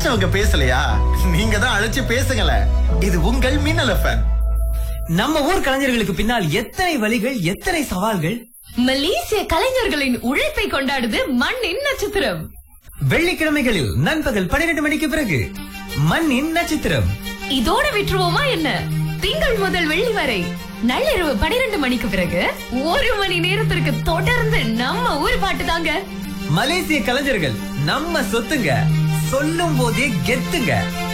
பிடிச்சவங்க பேசலையா? நீங்க தான் அழைச்சு பேசுங்களேன். இது உங்கள் மின்னல் எஃப்எம். நம்ம ஊர் கலைஞர்களுக்கு பின்னால் எத்தனை வழிகள், எத்தனை சவால்கள். மலேசிய கலைஞர்களின் உழைப்பை கொண்டாடுது மண்ணின் நட்சத்திரம். வெள்ளிக்கிழமைகளில் நண்பகல் 12 மணிக்கு பிறகு மண்ணின் நட்சத்திரம். இதோட விட்டுருவோமா என்ன? திங்கள் முதல் வெள்ளி வரை நள்ளிரவு 12 மணிக்கு பிறகு 1 மணி நேரத்திற்கு தொடர்ந்து நம்ம ஊர் பாட்டு தாங்க. மலேசிய கலைஞர்கள் நம்ம சொத்துங்க, சொல்லும் போதே கெத்துங்க.